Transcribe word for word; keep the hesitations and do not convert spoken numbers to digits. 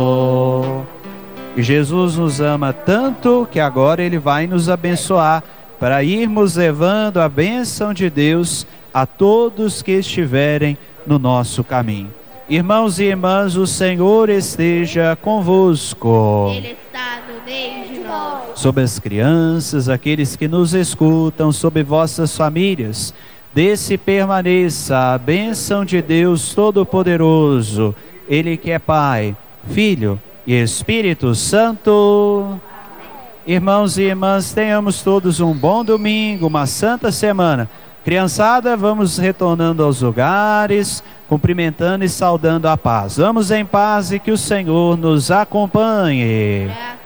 E Jesus nos ama tanto que agora Ele vai nos abençoar para irmos levando a bênção de Deus a todos que estiverem no nosso caminho. Irmãos e irmãs, o Senhor esteja convosco. Ele está no meio de nós. Sobre as crianças, aqueles que nos escutam, sobre vossas famílias, desce e permaneça a bênção de Deus Todo-Poderoso, Ele que é Pai, Filho e Espírito Santo. Irmãos e irmãs, tenhamos todos um bom domingo, uma santa semana. Criançada, vamos retornando aos lugares, cumprimentando e saudando a paz. Vamos em paz e que o Senhor nos acompanhe.